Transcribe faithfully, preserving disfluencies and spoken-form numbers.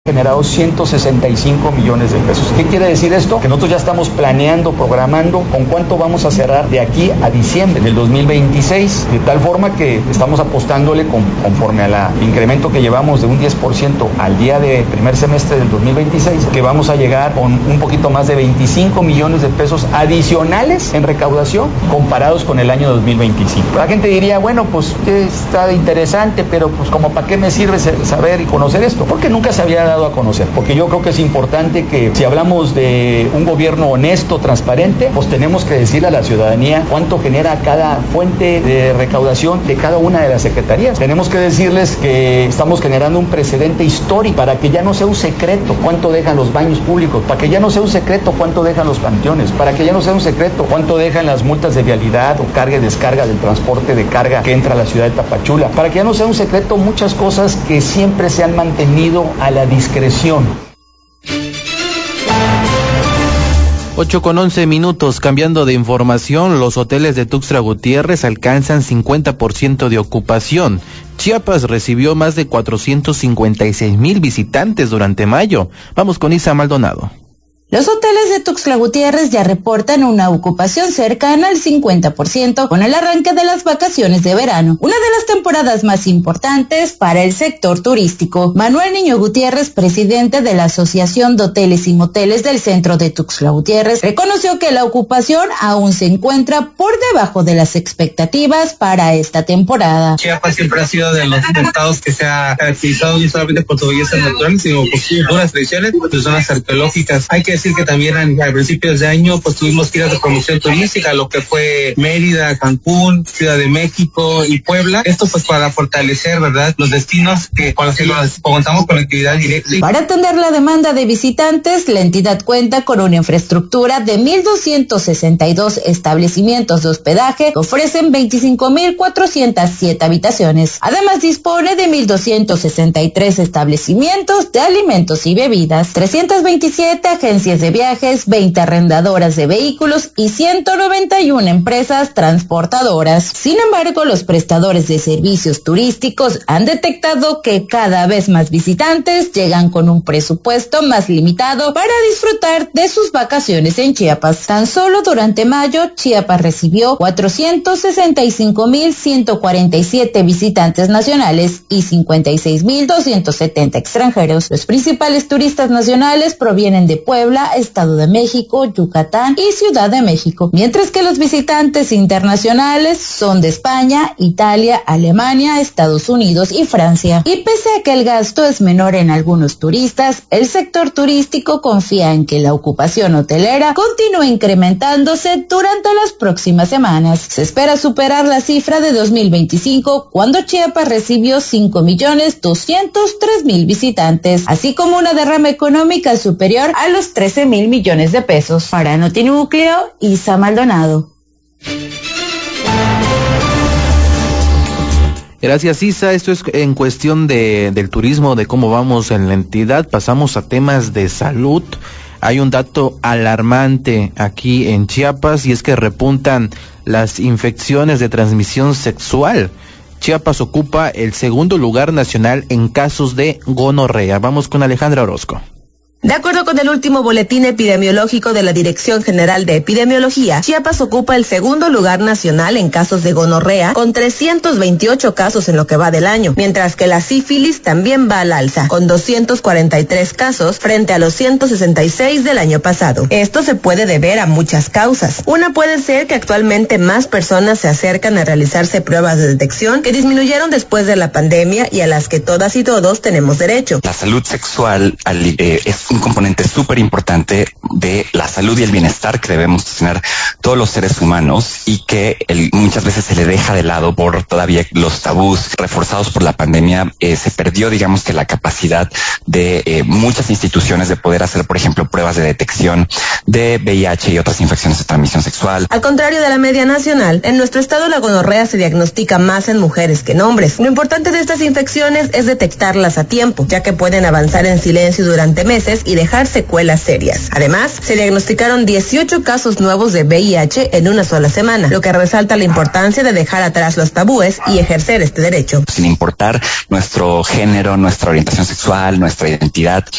generado ciento sesenta y cinco millones de pesos. ¿Qué quiere decir esto? Que nosotros ya estamos planeando, programando con cuánto vamos a cerrar de aquí a diciembre del dos mil veintiséis, de tal forma que estamos apostándole con, conforme al incremento que llevamos de un diez por ciento al día de primer semestre del dos mil veintiséis, que vamos a llegar con un poquito más de veinticinco millones de pesos adicionales en recaudación comparados con el año dos mil veinticinco. La gente diría, bueno, pues está interesante, pero pues como para qué me sirve saber y conocer esto, porque nunca se había dado a conocer, porque yo creo que es importante que si hablamos de un gobierno honesto, transparente, pues tenemos que decirle a la ciudadanía cuánto genera cada fuente de recaudación de cada una de las secretarías. Tenemos que decirles que estamos generando un precedente histórico para que ya no sea un secreto cuánto dejan los baños públicos, para que ya no sea un secreto cuánto dejan los panteones, para que ya no sea un secreto cuánto dejan las multas de vialidad o carga y descarga del transporte de carga que entra a la ciudad de Tapachula, para que ya no sea un secreto muchas cosas que siempre se han mantenido a la discreción. ocho con once minutos, cambiando de información, los hoteles de Tuxtla Gutiérrez alcanzan cincuenta por ciento de ocupación. Chiapas recibió más de cuatrocientos cincuenta y seis mil visitantes durante mayo. Vamos con Isa Maldonado. Los hoteles de Tuxtla Gutiérrez ya reportan una ocupación cercana al cincuenta por ciento con el arranque de las vacaciones de verano, una de las temporadas más importantes para el sector turístico. Manuel Niño Gutiérrez, presidente de la Asociación de Hoteles y Moteles del centro de Tuxtla Gutiérrez, reconoció que la ocupación aún se encuentra por debajo de las expectativas para esta temporada. Chiapas siempre ha sido de los estados que se ha caracterizado no solamente por su belleza natural, sino por sus buenas tradiciones, por sus zonas arqueológicas. Hay que decir que también a, a principios de año pues tuvimos giras de promoción turística, lo que fue Mérida, Cancún, Ciudad de México y Puebla. Esto pues para fortalecer, ¿verdad?, los destinos que con los que los contamos con actividad directa. Para atender la demanda de visitantes, la entidad cuenta con una infraestructura de mil doscientos sesenta y dos establecimientos de hospedaje que ofrecen veinticinco mil cuatrocientas siete habitaciones. Además dispone de mil doscientos sesenta y tres establecimientos de alimentos y bebidas, trescientas veintisiete agencias de viajes, veinte arrendadoras de vehículos y ciento noventa y una empresas transportadoras. Sin embargo, los prestadores de servicios turísticos han detectado que cada vez más visitantes llegan con un presupuesto más limitado para disfrutar de sus vacaciones en Chiapas. Tan solo durante mayo, Chiapas recibió cuatrocientos sesenta y cinco mil ciento cuarenta y siete visitantes nacionales y cincuenta y seis mil doscientos setenta extranjeros. Los principales turistas nacionales provienen de Puebla, Estado de México, Yucatán y Ciudad de México, mientras que los visitantes internacionales son de España, Italia, Alemania, Estados Unidos y Francia. Y pese a que el gasto es menor en algunos turistas, el sector turístico confía en que la ocupación hotelera continúe incrementándose durante las próximas semanas. Se espera superar la cifra de dos mil veinticinco, cuando Chiapas recibió cinco millones doscientos tres mil visitantes, así como una derrama económica superior a los trece mil millones de pesos. Para Notinúcleo, Isa Maldonado. Gracias, Isa. Esto es en cuestión de del turismo, de cómo vamos en la entidad. Pasamos a temas de salud. Hay un dato alarmante aquí en Chiapas y es que repuntan las infecciones de transmisión sexual. Chiapas ocupa el segundo lugar nacional en casos de gonorrea. Vamos con Alejandra Orozco. De acuerdo con el último boletín epidemiológico de la Dirección General de Epidemiología, Chiapas ocupa el segundo lugar nacional en casos de gonorrea, con trescientos veintiocho casos en lo que va del año, mientras que la sífilis también va al alza, con doscientos cuarenta y tres casos frente a los ciento sesenta y seis del año pasado. Esto se puede deber a muchas causas. Una puede ser que actualmente más personas se acercan a realizarse pruebas de detección que disminuyeron después de la pandemia y a las que todas y todos tenemos derecho. La salud sexual eh, es un componente súper importante de la salud y el bienestar que debemos tener todos los seres humanos y que el, muchas veces se le deja de lado por todavía los tabús reforzados por la pandemia. Eh, se perdió, digamos, que la capacidad de eh, muchas instituciones de poder hacer, por ejemplo, pruebas de detección de V I H y otras infecciones de transmisión sexual. Al contrario de la media nacional, en nuestro estado la gonorrea se diagnostica más en mujeres que en hombres. Lo importante de estas infecciones es detectarlas a tiempo, ya que pueden avanzar en silencio durante meses infecciones y dejar secuelas serias. Además, se diagnosticaron dieciocho casos nuevos de V I H en una sola semana, lo que resalta la importancia de dejar atrás los tabúes y ejercer este derecho. Sin importar nuestro género, nuestra orientación sexual, nuestra identidad,